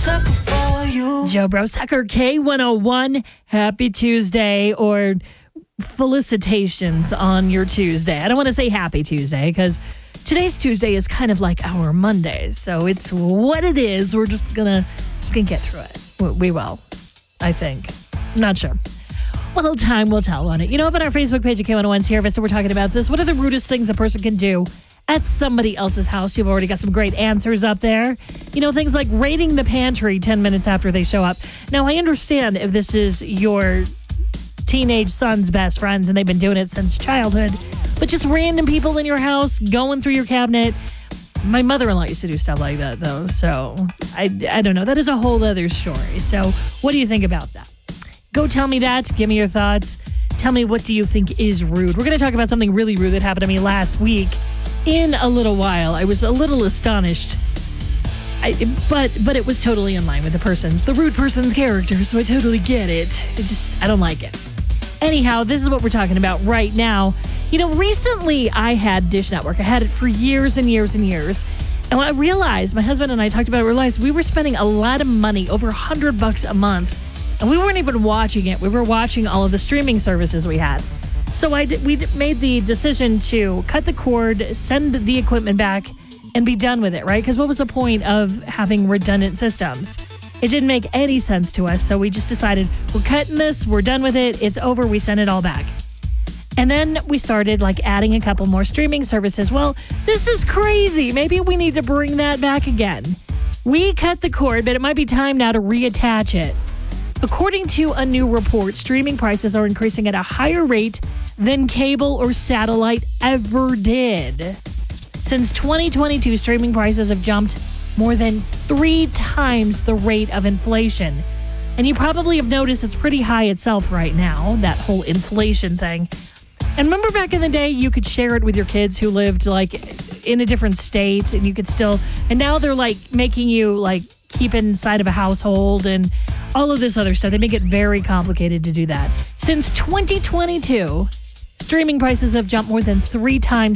sucker for you. Joe Bro Sucker K101. Happy Tuesday, or felicitations on your Tuesday. I don't want to say happy Tuesday because today's Tuesday is kind of like our Monday. So it's what it is. We're just gonna get through it. We will, I think. I'm not sure. Well, time will tell on it. You know, up on our Facebook page at K101 Sierra Vista, we're talking about this. What are the rudest things a person can do at somebody else's house? You've already got some great answers up there. You know, things like raiding the pantry 10 minutes after they show up. Now, I understand if this is your teenage son's best friends and they've been doing it since childhood, but just random people in your house going through your cabinet. My mother-in-law used to do stuff like that, though, so I don't know. That is a whole other story. So what do you think about that? Go tell me that. Give me your thoughts. Tell me, what do you think is rude? We're going to talk about something really rude that happened to me last week. In a little while, I was a little astonished, but it was totally in line with the rude person's character, so I totally get it. I don't like it. Anyhow, this is what we're talking about right now. You know, recently I had Dish Network. I had it for years and years and years. And when I realized, my husband and I talked about it, realized we were spending a lot of money, over $100 a month, and we weren't even watching it. We were watching all of the streaming services we had. So we made the decision to cut the cord, send the equipment back, and be done with it, right? Because what was the point of having redundant systems? It didn't make any sense to us, so we just decided, we're cutting this, we're done with it, it's over, we send it all back. And then we started adding a couple more streaming services. Well, this is crazy. Maybe we need to bring that back again. We cut the cord, but it might be time now to reattach it. According to a new report, streaming prices are increasing at a higher rate than cable or satellite ever did. Since 2022, streaming prices have jumped more than 3 times the rate of inflation. And you probably have noticed it's pretty high itself right now, that whole inflation thing. And remember back in the day, you could share it with your kids who lived in a different state, and you could still, and now they're making you keep it inside of a household and all of this other stuff. They make it very complicated to do that. Since 2022, streaming prices have jumped more than 3 times